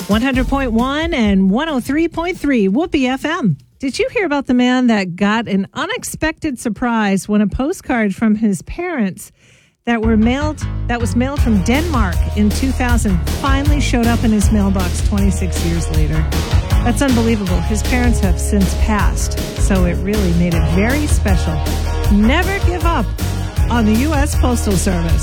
100.1 and 103.3 Whoopee FM. Did you hear about the man that got an unexpected surprise when a postcard from his parents that was mailed from Denmark in 2000 finally showed up in his mailbox 26 years later? That's unbelievable. His parents have since passed, so it really made it very special. Never give up on the U.S. Postal Service.